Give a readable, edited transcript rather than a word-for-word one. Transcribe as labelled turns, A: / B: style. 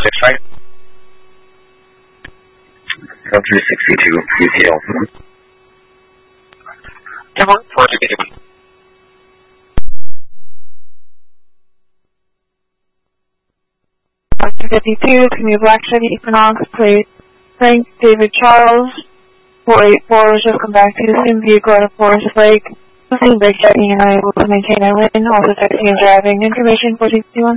A: 6 right.
B: 1362, UTL.
A: Come on, 461.
C: 52, Commute Black Chevy Equinox, plate Frank David Charles, 484, just come back to the same vehicle at Forest Lake. Nothing brake checking and unable to maintain our lane, also texting and driving. Information 461.